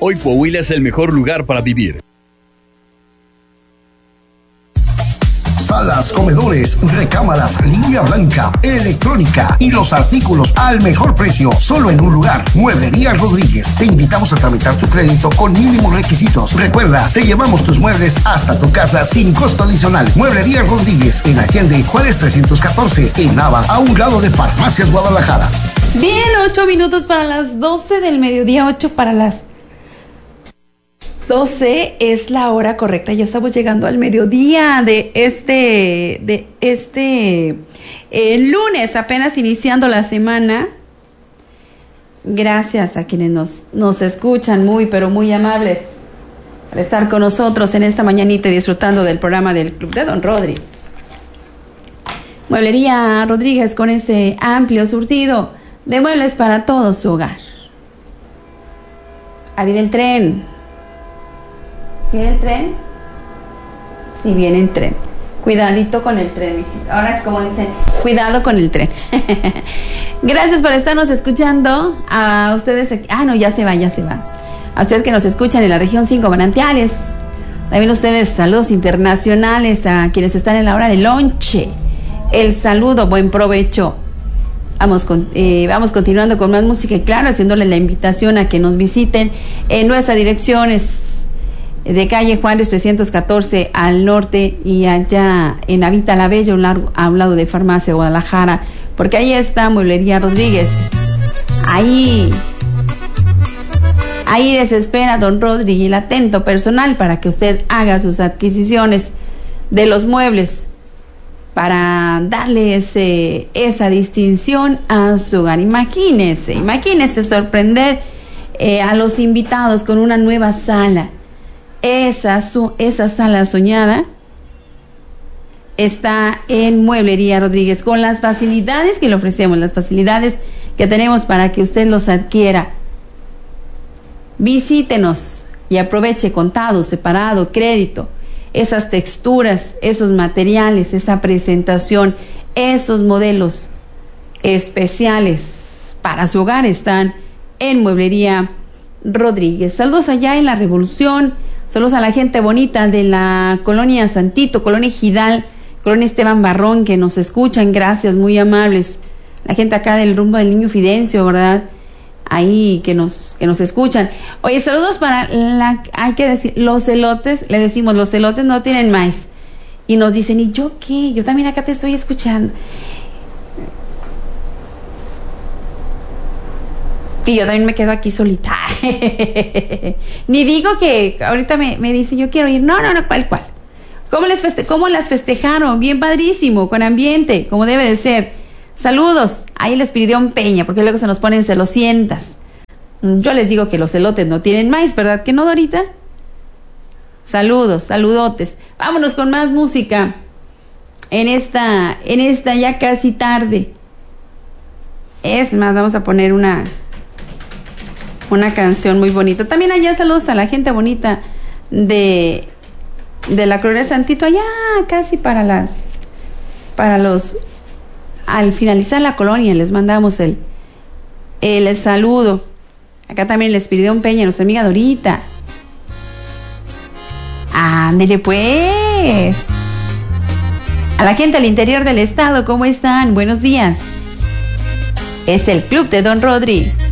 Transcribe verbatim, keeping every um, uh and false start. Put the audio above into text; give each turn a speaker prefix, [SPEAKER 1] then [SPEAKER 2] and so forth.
[SPEAKER 1] Hoy Coahuila es el mejor lugar para vivir.
[SPEAKER 2] Salas, comedores, recámaras, línea blanca, electrónica y los artículos al mejor precio, solo en un lugar. Mueblería Rodríguez. Te invitamos a tramitar tu crédito con mínimos requisitos. Recuerda, te llevamos tus muebles hasta tu casa sin costo adicional. Mueblería Rodríguez en Allende, Juárez trescientos catorce, en Nava, a un lado de Farmacias Guadalajara.
[SPEAKER 3] Bien, ocho minutos para las doce del mediodía, ocho para las doce es la hora correcta. Ya estamos llegando al mediodía de este, de este eh, lunes, apenas iniciando la semana. Gracias a quienes nos, nos escuchan, muy, pero muy amables, por estar con nosotros en esta mañanita y disfrutando del programa del Club de Don Rodri. Mueblería Rodríguez, con ese amplio surtido de muebles para todo su hogar. Ahí viene el tren. ¿Viene el tren? Sí, viene el tren. Cuidadito con el tren. Ahora es como dicen, cuidado con el tren. Gracias por estarnos escuchando. A ustedes aquí. Ah, no, ya se va, ya se va. A ustedes que nos escuchan en la región cinco Manantiales. También ustedes, saludos internacionales a quienes están en la hora del lonche. El saludo, buen provecho. Vamos, con, eh, vamos continuando con más música y claro, haciéndole la invitación a que nos visiten en nuestras direcciones de calle Juárez trescientos catorce al norte y allá en Habita la Bella, un, largo, a un lado de Farmacia Guadalajara, porque ahí está Mueblería Rodríguez. Ahí, ahí les espera Don Rodri y el atento personal para que usted haga sus adquisiciones de los muebles para darle ese, esa distinción a su hogar. Imagínese, imagínese sorprender eh, a los invitados con una nueva sala. Esa, su, esa sala soñada está en Mueblería Rodríguez, con las facilidades que le ofrecemos, las facilidades que tenemos para que usted los adquiera. Visítenos y aproveche contado, separado, crédito, esas texturas, esos materiales, esa presentación, esos modelos especiales para su hogar están en Mueblería Rodríguez. Saludos allá en La Revolución. Saludos a la gente bonita de la colonia Santito, colonia Gidal, colonia Esteban Barrón, que nos escuchan, gracias, muy amables. La gente acá del rumbo del Niño Fidencio, ¿verdad? Ahí que nos, que nos escuchan. Oye, saludos para la, hay que decir, los elotes, le decimos, los elotes no tienen maíz. Y nos dicen, ¿y yo qué? Yo también acá te estoy escuchando. Y yo también me quedo aquí solita. Ni digo que ahorita me, me dice, yo quiero ir. No, no, no, ¿cuál, cuál? ¿Cómo, les feste ¿Cómo las festejaron? Bien padrísimo, con ambiente, como debe de ser. Saludos. Ahí les pidió un Peña, porque luego se nos ponen celosientas. Yo les digo que los elotes no tienen maíz, ¿verdad que no, Dorita? Saludos, saludotes. Vámonos con más música. En esta, en esta ya casi tarde. Es más, vamos a poner una... una canción muy bonita. También allá saludos a la gente bonita de, de la colonia Santito, allá casi para las, para los, al finalizar la colonia les mandamos el, el saludo. Acá también les pidió un Peña, nuestra amiga Dorita. Ándele pues. A la gente al interior del estado, ¿cómo están? Buenos días. Es el Club de Don Rodri.